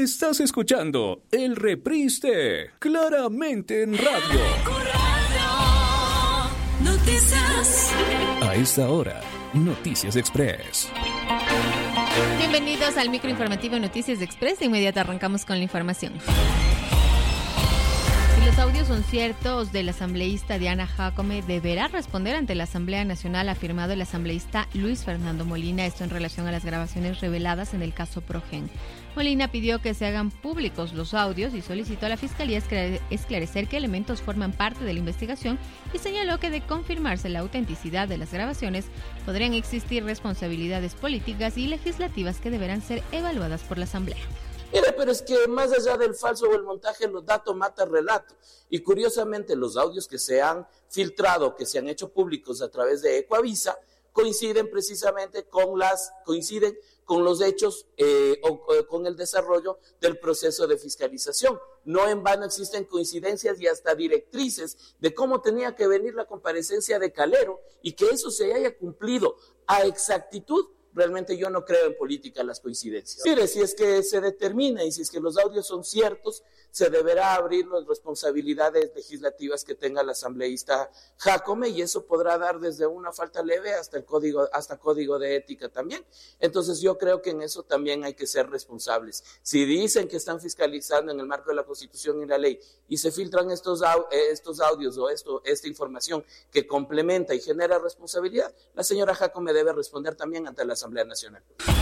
Estás escuchando el reprise de Claramente en Radio. Noticias. A esta hora, Noticias Express. Bienvenidos al microinformativo Noticias Express. De inmediato arrancamos con la información. Si los audios son ciertos, del asambleísta Diana Jacome deberá responder ante la Asamblea Nacional, ha afirmado el asambleísta Luis Fernando Molina, esto en relación a las grabaciones reveladas en el caso Progen. Molina pidió que se hagan públicos los audios y solicitó a la Fiscalía esclarecer qué elementos forman parte de la investigación y señaló que de confirmarse la autenticidad de las grabaciones podrían existir responsabilidades políticas y legislativas que deberán ser evaluadas por la Asamblea. Mire, pero es que más allá del falso o el montaje, los datos mata relato. Y curiosamente, los audios que se han filtrado, que se han hecho públicos a través de Ecuavisa, coinciden precisamente con los hechos o con el desarrollo del proceso de fiscalización. No en vano existen coincidencias y hasta directrices de cómo tenía que venir la comparecencia de Calero y que eso se haya cumplido a exactitud. Realmente yo no creo en política las coincidencias. Mire, si es que se determina y si es que los audios son ciertos, se deberá abrir las responsabilidades legislativas que tenga el asambleísta Jacome y eso podrá dar desde una falta leve hasta código de ética también. Entonces yo creo que en eso también hay que ser responsables. Si dicen que están fiscalizando en el marco de la Constitución y la ley y se filtran estos audios o esta información que complementa y genera responsabilidad, la señora Jacome debe responder también ante la Asamblea Nacional.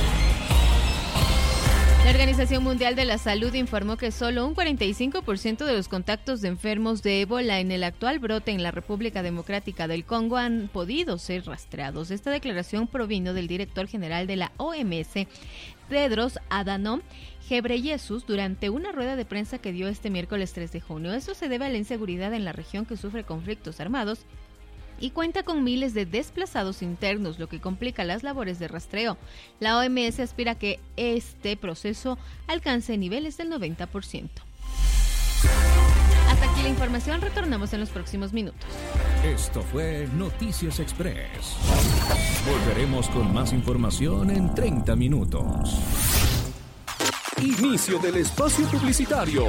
La Organización Mundial de la Salud informó que solo un 45% de los contactos de enfermos de ébola en el actual brote en la República Democrática del Congo han podido ser rastreados. Esta declaración provino del director general de la OMS, Tedros Adhanom Ghebreyesus, durante una rueda de prensa que dio este miércoles 3 de junio. Esto se debe a la inseguridad en la región que sufre conflictos armados y cuenta con miles de desplazados internos, lo que complica las labores de rastreo. La OMS aspira a que este proceso alcance niveles del 90%. Hasta aquí la información, retornamos en los próximos minutos. Esto fue Noticias Express. Volveremos con más información en 30 minutos. Inicio del espacio publicitario.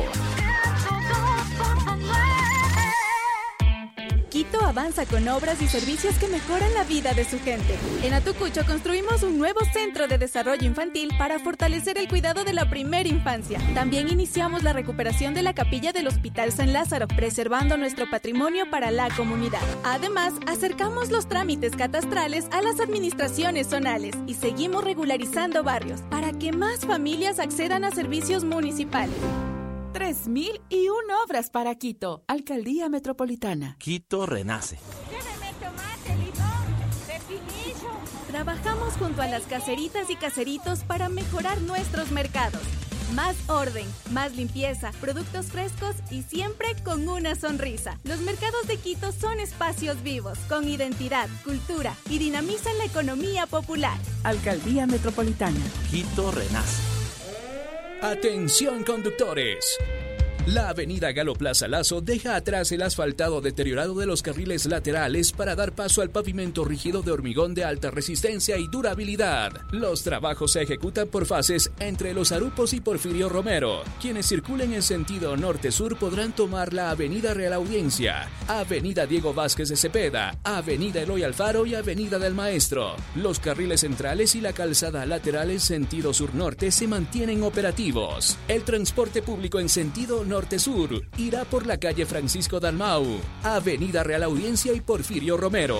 Quito avanza con obras y servicios que mejoran la vida de su gente. En Atucucho construimos un nuevo centro de desarrollo infantil para fortalecer el cuidado de la primera infancia. También iniciamos la recuperación de la capilla del Hospital San Lázaro, preservando nuestro patrimonio para la comunidad. Además, acercamos los trámites catastrales a las administraciones zonales y seguimos regularizando barrios para que más familias accedan a servicios municipales. 3.001 obras para Quito. Alcaldía Metropolitana. Quito renace. Lléveme tomate, limón, pepinillo. Trabajamos junto a las caseritas y caseritos para mejorar nuestros mercados. Más orden, más limpieza, productos frescos y siempre con una sonrisa. Los mercados de Quito son espacios vivos, con identidad, cultura y dinamizan la economía popular. Alcaldía Metropolitana. Quito renace. Atención conductores. La avenida Galo Plaza Lazo deja atrás el asfaltado deteriorado de los carriles laterales para dar paso al pavimento rígido de hormigón de alta resistencia y durabilidad. Los trabajos se ejecutan por fases entre Los Arupos y Porfirio Romero. Quienes circulen en sentido norte-sur podrán tomar la avenida Real Audiencia, avenida Diego Vázquez de Cepeda, avenida Eloy Alfaro y avenida del Maestro. Los carriles centrales y la calzada lateral en sentido sur-norte se mantienen operativos. El transporte público en sentido norte-sur irá por la calle Francisco Dalmau, avenida Real Audiencia y Porfirio Romero.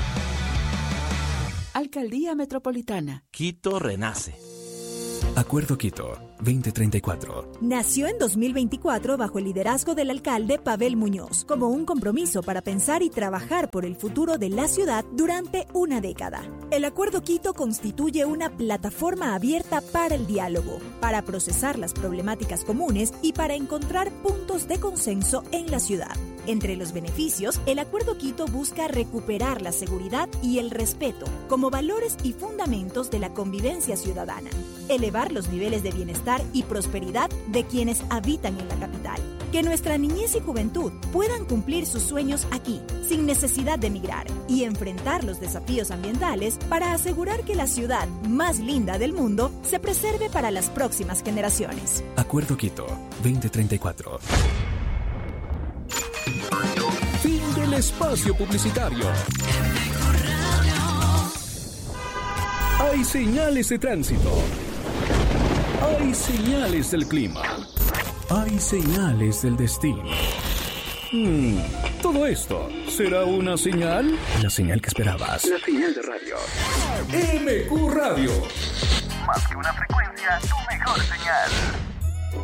Alcaldía Metropolitana. Quito renace. Acuerdo Quito 2034. Nació en 2024 bajo el liderazgo del alcalde Pavel Muñoz, como un compromiso para pensar y trabajar por el futuro de la ciudad durante una década. El Acuerdo Quito constituye una plataforma abierta para el diálogo, para procesar las problemáticas comunes y para encontrar puntos de consenso en la ciudad. Entre los beneficios, el Acuerdo Quito busca recuperar la seguridad y el respeto como valores y fundamentos de la convivencia ciudadana, elevar los niveles de bienestar y prosperidad de quienes habitan en la capital, que nuestra niñez y juventud puedan cumplir sus sueños aquí, sin necesidad de emigrar, y enfrentar los desafíos ambientales para asegurar que la ciudad más linda del mundo se preserve para las próximas generaciones. Acuerdo Quito 2034. Fin del espacio publicitario. Hay señales de tránsito. Hay señales del clima. Hay señales del destino. Todo esto, ¿será una señal? La señal que esperabas. La señal de radio. MQ Radio. Más que una frecuencia, tu mejor señal.